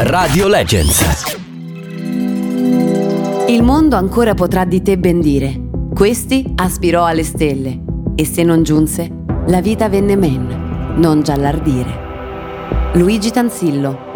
Radio Legends. Il mondo ancora potrà di te ben dire. Questi aspirò alle stelle, e se non giunse, la vita venne men, non giallardire. Luigi Tanzillo.